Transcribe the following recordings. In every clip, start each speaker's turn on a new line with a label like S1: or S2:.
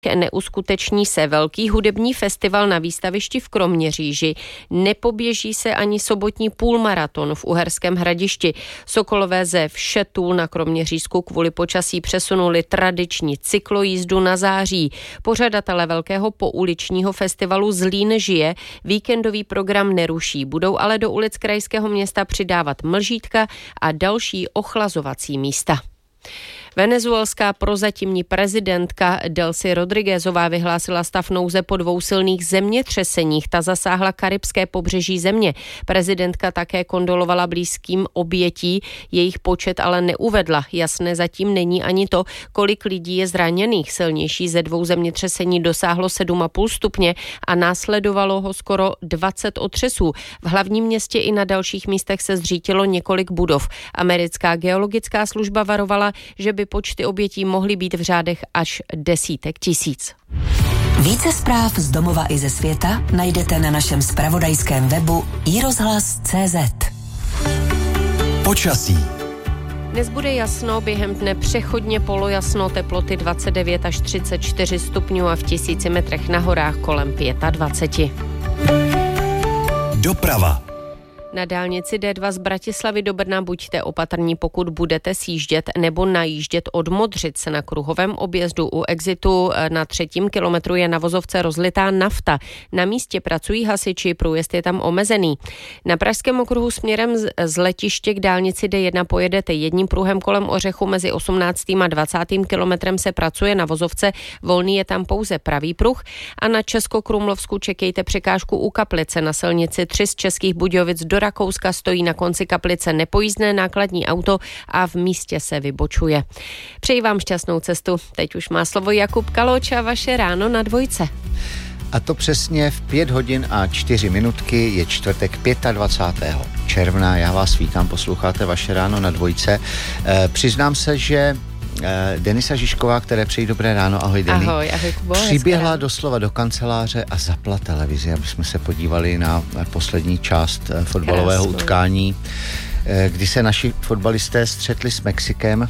S1: Neuskuteční se velký hudební festival na výstavišti v Kroměříži. Nepoběží se ani sobotní půlmaraton v Uherském Hradišti. Sokolové ze Všetů na Kroměřížsku kvůli počasí přesunuli tradiční cyklojízdu na září. Pořadatelé velkého pouličního festivalu Zlín žije víkendový program neruší. Budou ale do ulic krajského města přidávat mlžítka a další ochlazovací místa. Venezuelská prozatímní prezidentka Delcy Rodriguezová vyhlásila stav nouze po 2 silných zemětřeseních. Ta zasáhla karibské pobřeží země. Prezidentka také kondolovala blízkým obětí, jejich počet ale neuvedla. Jasné zatím není ani to, kolik lidí je zraněných. Silnější ze 2 zemětřesení dosáhlo 7,5 stupně a následovalo ho skoro 20 otřesů. V hlavním městě i na dalších místech se zřítilo několik budov. Americká geologická služba varovala, že by počty obětí mohly být v řádech až desítek tisíc.
S2: Více zpráv z domova i ze světa najdete na našem zpravodajském webu iRozhlas.cz.
S3: Počasí.
S1: Dnes bude jasno, během dne přechodně polojasno, teploty 29 až 34 stupňů a v 1000 metrech na horách kolem 25.
S3: Doprava.
S1: Na dálnici D2 z Bratislavy do Brna buďte opatrní, pokud budete sjíždět nebo najíždět od Modřic. Na kruhovém objezdu u exitu na 3. kilometru je na vozovce rozlitá nafta. Na místě pracují hasiči, průjezd je tam omezený. Na pražském okruhu směrem z letiště k dálnici D1 pojedete jedním pruhem kolem Ořechu, mezi 18. a 20. kilometrem se pracuje na vozovce, volný je tam pouze pravý pruh a na Českokrumlovsku čekejte překážku u Kaplice. Na silnici 3 z Českých Budějovic do Rakouska stojí na konci Kaplice nepojízdné nákladní auto a v místě se vybočuje. Přeji vám šťastnou cestu. Teď už má slovo Jakub Kaloč a vaše ráno na Dvojce.
S4: A to přesně v 5 hodin a 4 minutky je čtvrtek 25. června. Já vás vítám, posloucháte vaše ráno na Dvojce. Přiznám se, že Denisa Žižková, které přejí dobré ráno. Ahoj, Deni.
S1: Ahoj Kubo.
S4: Přiběhla doslova do kanceláře a zapla televizi, aby jsme se podívali na poslední část fotbalového utkání, kdy se naši fotbalisté střetli s Mexikem.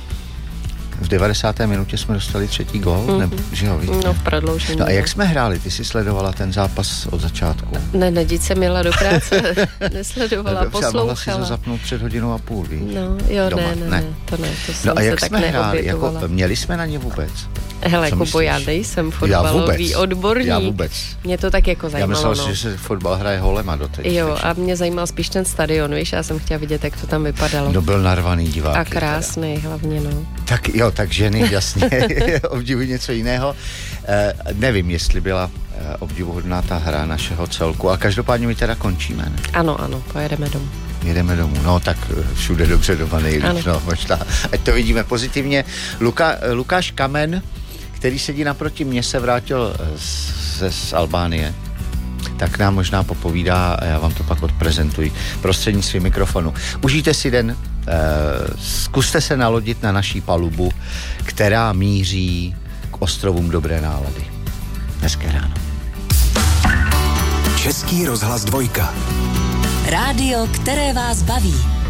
S4: V 90. minutě jsme dostali 3. gól, nebo že jo, víte?
S1: No, v prodloužení.
S4: No a jak jsme hráli? Ty jsi sledovala ten zápas od začátku?
S1: Ne, Nadít jsem jela do práce, nesledovala, poslouchala.
S4: Mohla si to zapnout před 1,5 hodinou, víš?
S1: No, jo,
S4: Doma.
S1: ne, to ne, to jsem
S4: no a jak
S1: se
S4: jsme
S1: tak
S4: hráli? Jako,
S1: neobětovala.
S4: měli jsme na ně vůbec?
S1: Hele, Kubo, já nejsem fotbalový odborník.
S4: Já vůbec.
S1: Mě to tak jako zajímalo.
S4: Já myslel, že se fotbal hraje holema doteď.
S1: Jo,
S4: takže.
S1: a mě zajímal spíš ten stadion, víš, já jsem chtěla vidět, jak to tam vypadalo.
S4: No, byl narvaný divák.
S1: A krásný hlavně, no.
S4: Tak jo, tak ženy, jasně, obdivují něco jiného. Nevím, jestli byla obdivuhodná ta hra našeho celku, a každopádně my teda končíme, ne?
S1: Ano, pojedeme domů.
S4: Jedeme domů, no tak všude dobře doma nejlíp, no možná. Ať to vidíme pozitivně. Lukáš Kamen, který sedí naproti mně, se vrátil z Albánie, tak nám možná popovídá a já vám to pak odprezentuji prostřednictvím mikrofonu. Užijte si den, zkuste se nalodit na naší palubu, která míří k ostrovům dobré nálady. Hezké ráno.
S3: Český rozhlas Dvojka.
S2: Rádio, které vás baví.